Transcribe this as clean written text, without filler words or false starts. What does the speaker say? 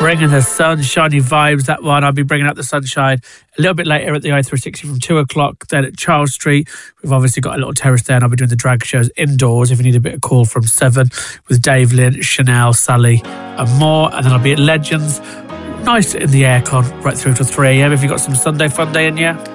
Bringing the sunshiny vibes, that one. I'll be bringing out the sunshine a little bit later at the I360 from 2 o'clock. Then at Charles Street, we've obviously got a little terrace there, and I'll be doing the drag shows indoors if you need a bit of cool from 7 with Dave Lynn, Chanel, Sally and more. And then I'll be at Legends, nice in the aircon, right through till 3 a.m. if you've got some Sunday fun day in you.